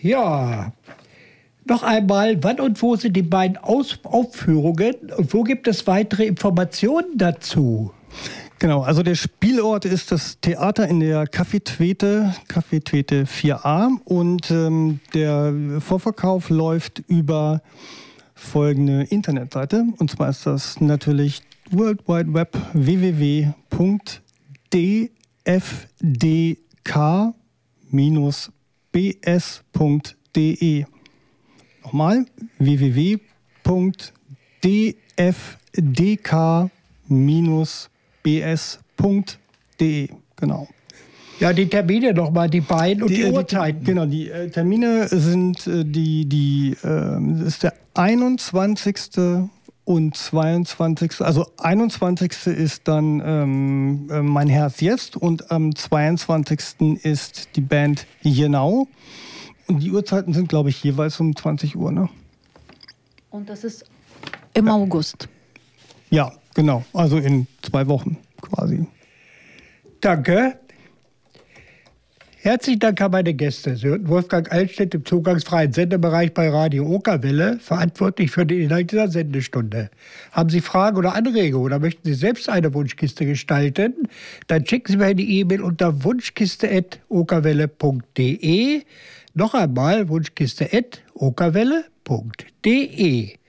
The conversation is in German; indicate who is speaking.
Speaker 1: Ja, noch einmal, wann und wo sind die beiden Aufführungen und wo gibt es weitere Informationen dazu?
Speaker 2: Genau, also der Spielort ist das Theater in der Café-Twete 4a und der Vorverkauf läuft über folgende Internetseite. Und zwar ist das natürlich World Wide Web www.dfdk-bs.de. Nochmal www.dfdk-bs.de. Genau.
Speaker 1: Ja, die Termine nochmal, die beiden und die Uhrzeiten.
Speaker 2: Genau, die Termine sind ist der 21. und 22. Also 21. ist dann Mein Herz jetzt und am 22. ist die Band Genau. Und die Uhrzeiten sind, glaube ich, jeweils um 20 Uhr, ne?
Speaker 3: Und das ist im August.
Speaker 2: Ja, genau. Also in 2 Wochen quasi.
Speaker 1: Danke. Herzlichen Dank an meine Gäste. Sie hörten Wolfgang Altstedt im zugangsfreien Sendebereich bei Radio Okerwelle, verantwortlich für den Inhalt dieser Sendestunde. Haben Sie Fragen oder Anregungen oder möchten Sie selbst eine Wunschkiste gestalten? Dann schicken Sie mir eine E-Mail unter wunschkiste@okerwelle.de. Noch einmal wunschkiste@okerwelle.de.